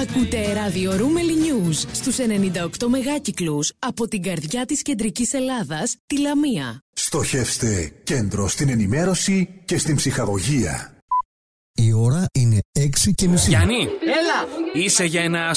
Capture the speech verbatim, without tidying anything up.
Ακούτε ράδιο Ρούμελι News στους ενενήντα οκτώ μεγάκυκλους από την καρδιά της κεντρικής Ελλάδας, τη Λαμία. Στοχεύστε κέντρο στην ενημέρωση και στην ψυχαγωγία. Η ώρα είναι έξι και μισή. Γιάννη, έλα! Είσαι για ένα